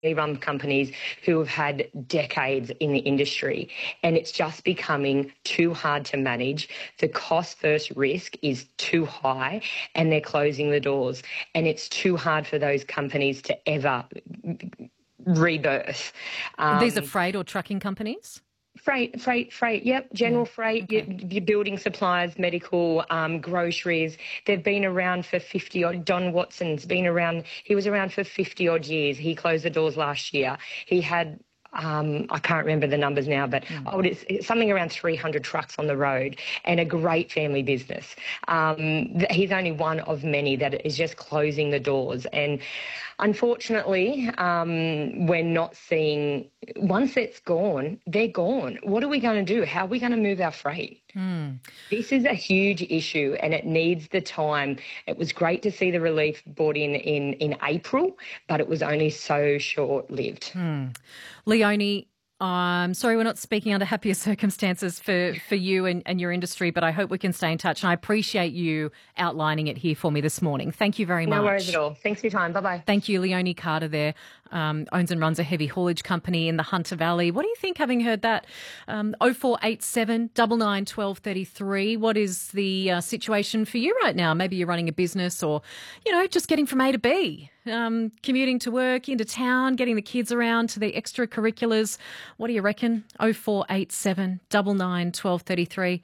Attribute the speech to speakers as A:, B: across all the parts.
A: run companies who have had decades in the industry, and it's just becoming too hard to manage. The cost versus risk is too high, and they're closing the doors, and it's too hard for those companies to ever rebirth.
B: These are freight or trucking companies?
A: Freight. Yep. General freight,
B: Okay.
A: your building supplies, medical, groceries. They've been around for 50 odd. Don Watson's been around. He was around for 50 odd years. He closed the doors last year. He had, I can't remember the numbers now, but it's something around 300 trucks on the road, and a great family business. He's only one of many that is just closing the doors. And unfortunately, we're not seeing, once it's gone, they're gone. What are we going to do? How are we going to move our freight? This is a huge issue, and it needs the time. It was great to see the relief brought in April, but it was only so short-lived.
B: Leonie, I'm sorry we're not speaking under happier circumstances for you and your industry, but I hope we can stay in touch. And I appreciate you outlining it here for me this morning. Thank you very much.
A: No worries at all. Thanks for your time. Bye-bye.
B: Thank you. Leonie Carter there, owns and runs a heavy haulage company in the Hunter Valley. What do you think, having heard that? 0487 99 12 33. What is the situation for you right now? Maybe you're running a business, or, just getting from A to B. Commuting to work, into town, getting the kids around to the extracurriculars. What do you reckon? 0487 99 12 33.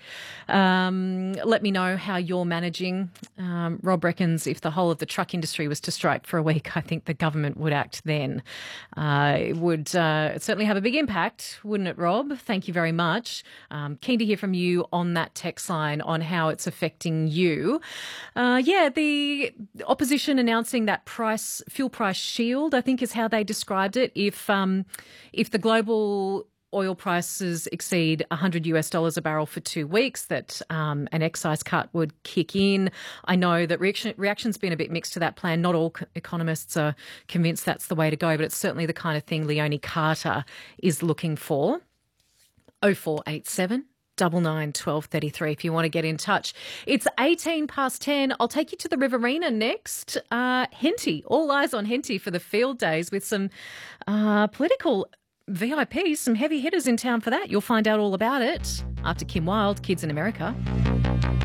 B: Let me know how you're managing. Rob reckons if the whole of the truck industry was to strike for a week, I think the government would act then. It would certainly have a big impact, wouldn't it, Rob? Thank you very much. Keen to hear from you on that text line on how it's affecting you. The opposition announcing that fuel price shield, I think is how they described it. If the global oil prices exceed $100 a barrel for 2 weeks, that an excise cut would kick in. I know that reaction's been a bit mixed to that plan. Not all economists are convinced that's the way to go, but it's certainly the kind of thing Leonie Carter is looking for. 0487 99 12 33 if you want to get in touch. It's 18 past 10. I'll take you to the Riverina next. Henty, all eyes on Henty for the field days with some political VIPs, some heavy hitters in town for that. You'll find out all about it after Kim Wilde, Kids in America.